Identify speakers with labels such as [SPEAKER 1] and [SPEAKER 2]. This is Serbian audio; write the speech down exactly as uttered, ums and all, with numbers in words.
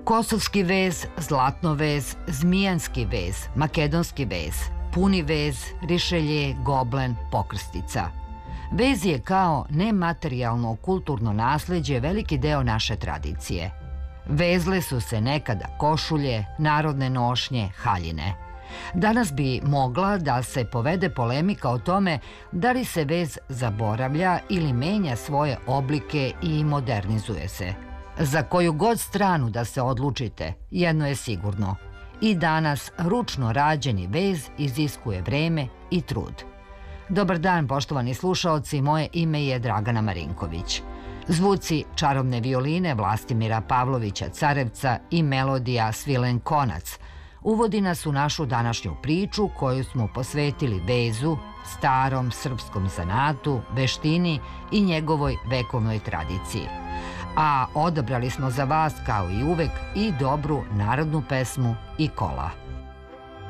[SPEAKER 1] Kosovski vez, zlatno vez, zmijanski vez, makedonski vez, puni vez, rišelje, goblen, pokrstica. Vez je kao nematerijalno kulturno nasleđe veliki deo naše tradicije. Vezle su se nekada košulje, narodne nošnje, haljine. Danas bi mogla da se povede polemika o tome da li se vez zaboravlja ili menja svoje oblike i modernizuje se. Za koju god stranu da se odlučite, jedno je sigurno. I danas ručno rađeni vez iziskuje vreme i trud. Dobar dan, poštovani slušaoci, moje ime je Dragana Marinković. Zvuci čarobne violine Vlastimira Pavlovića Carevca i melodija Svilen Konac uvodi nas u našu današnju priču koju smo posvetili vezu, starom srpskom zanatu, veštini i njegovoj vekovnoj tradiciji. A odabrali smo za vas, kao i uvek, i dobru narodnu pesmu i kola.